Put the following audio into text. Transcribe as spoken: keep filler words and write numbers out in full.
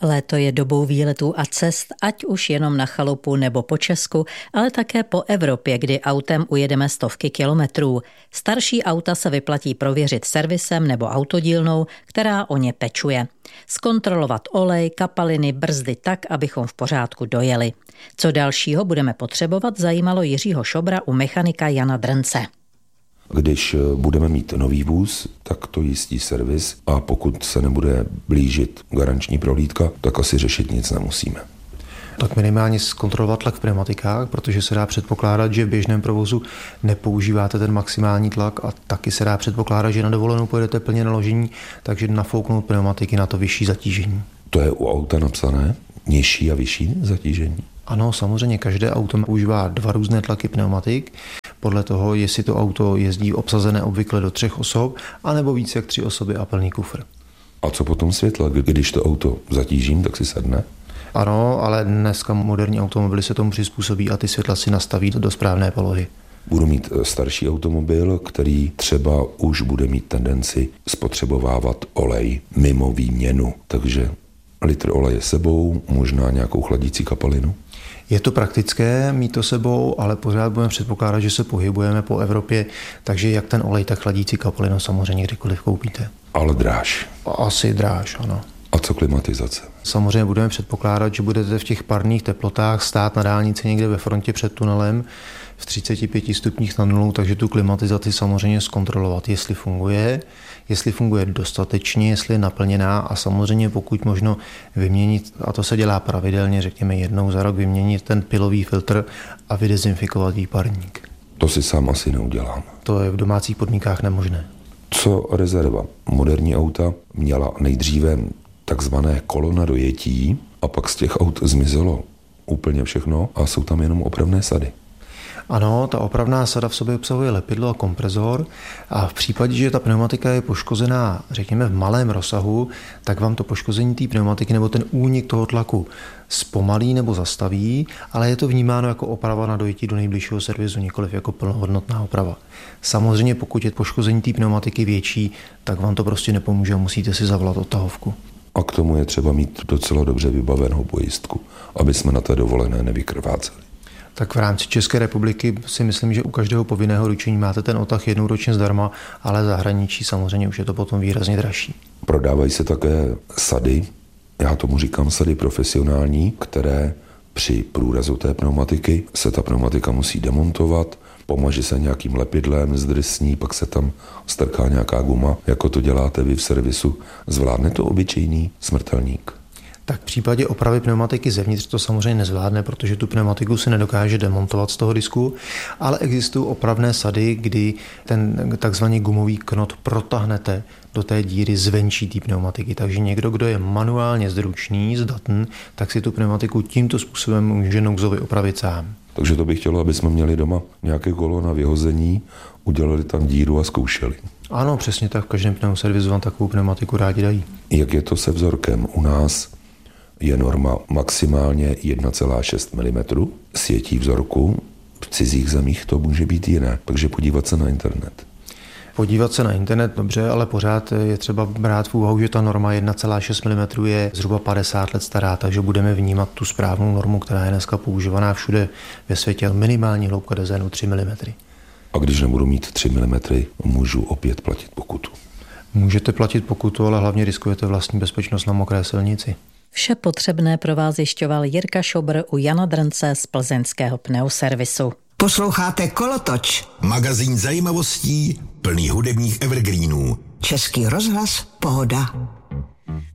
Léto je dobou výletů a cest, ať už jenom na chalupu nebo po Česku, ale také po Evropě, kdy autem ujedeme stovky kilometrů. Starší auta se vyplatí prověřit servisem nebo autodílnou, která o ně pečuje. Zkontrolovat olej, kapaliny, brzdy tak, abychom v pořádku dojeli. Co dalšího budeme potřebovat, zajímalo Jiřího Šobra u mechanika Jana Drnce. Když budeme mít nový vůz, tak to jistý servis a pokud se nebude blížit garanční prohlídka, tak asi řešit nic nemusíme. Tak minimálně zkontrolovat tlak v pneumatikách, protože se dá předpokládat, že v běžném provozu nepoužíváte ten maximální tlak a taky se dá předpokládat, že na dovolenou pojedete plně naložení, takže nafouknout pneumatiky na to vyšší zatížení. To je u auta napsané? Nižší a vyšší zatížení? Ano, samozřejmě každé auto používá dva různé tlaky pneumatik, podle toho, jestli to auto jezdí obsazené obvykle do třech osob, anebo více jak tři osoby a plný kufr. A co potom světla? Když to auto zatížím, tak si sedne? Ano, ale dneska moderní automobily se tomu přizpůsobí a ty světla si nastaví do správné polohy. Budu mít starší automobil, který třeba už bude mít tendenci spotřebovávat olej mimo výměnu, takže litr oleje sebou, možná nějakou chladící kapalinu. Je to praktické mít to sebou, ale pořád budeme předpokládat, že se pohybujeme po Evropě, takže jak ten olej, tak chladící kapalinu samozřejmě kdykoliv koupíte. Ale dráž. Asi dráž, ano. A co klimatizace? Samozřejmě budeme předpokládat, že budete v těch parných teplotách stát na dálnici někde ve frontě před tunelem v třiceti pěti stupních na nulu, takže tu klimatizaci samozřejmě zkontrolovat, jestli funguje, jestli funguje dostatečně, jestli je naplněná a samozřejmě pokud možno vyměnit, a to se dělá pravidelně, řekněme jednou za rok, vyměnit ten pilový filtr a vydezinfikovat výparník. To si sám asi neudělám. To je v domácích podmínkách nemožné. Co rezerva? Moderní auta měla nejdříve takzvané kolo na dojetí a pak z těch aut zmizelo úplně všechno a jsou tam jenom opravné sady. Ano, ta opravná sada v sobě obsahuje lepidlo a kompresor a v případě, že ta pneumatika je poškozená, řekněme v malém rozsahu, tak vám to poškození té pneumatiky nebo ten únik toho tlaku zpomalí nebo zastaví, ale je to vnímáno jako oprava na dojetí do nejbližšího servisu, nikoliv jako plnohodnotná oprava. Samozřejmě pokud je poškození té pneumatiky větší, tak vám to prostě nepomůže a musíte si zavolat odtahovku. A k tomu je třeba mít docela dobře vybavenou pojistku, aby jsme na té dovolené nevykrváceli. Tak v rámci České republiky si myslím, že u každého povinného ručení máte ten odtah jednou ročně zdarma, ale zahraničí samozřejmě už je to potom výrazně dražší. Prodávají se také sady, já tomu říkám sady profesionální, které při průrazu té pneumatiky se ta pneumatika musí demontovat, pomaže se nějakým lepidlem, zdrsní, pak se tam strká nějaká guma, jako to děláte vy v servisu. Zvládne to obyčejný smrtelník? Tak v případě opravy pneumatiky zevnitř to samozřejmě nezvládne, protože tu pneumatiku si nedokáže demontovat z toho disku, ale existují opravné sady, kdy ten takzvaný gumový knot protáhnete do té díry zvenčí té pneumatiky. Takže někdo, kdo je manuálně zručný, zdatný, tak si tu pneumatiku tímto způsobem může nouzově opravit sám. Takže to bych chtělo, aby jsme měli doma nějaké kolo na vyhození, udělali tam díru a zkoušeli. Ano, přesně tak, v každém pneuservisu vám takovou pneumatiku rádi dají. Jak je to se vzorkem? U nás je norma maximálně jedna celá šest milimetru sjetí vzorku, v cizích zemích to může být jiné, takže podívat se na internet. Podívat se na internet, dobře, ale pořád je třeba brát v úvahu, že ta norma jedna celá šest milimetru je zhruba padesát let stará, takže budeme vnímat tu správnou normu, která je dneska používaná všude ve světě, minimální hloubka dezénu tři milimetry. A když nebudu mít tři milimetry, můžu opět platit pokutu? Můžete platit pokutu, ale hlavně riskujete vlastní bezpečnost na mokré silnici. Vše potřebné pro vás zjišťoval Jirka Šobr u Jana Drnce z plzeňského pneuservisu. Posloucháte Kolotoč, magazín zajímavostí plný hudebních evergreenů. Český rozhlas Pohoda.